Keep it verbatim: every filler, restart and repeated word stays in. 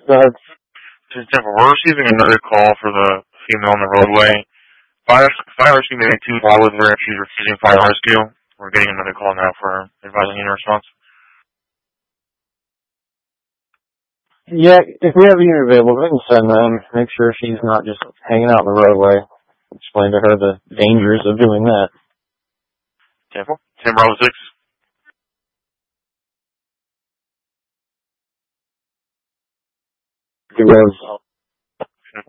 Uh, This is Temple. We're receiving another call for the female on the roadway. Fire, fire rescue made it too far with her. She's refusing fire rescue. We're getting another call now for advising unit response. yeah, if we have a unit available, go ahead and send them. Make sure she's not just hanging out in the roadway. Explain to her the dangers of doing that. Temple. ten Bravo six. It was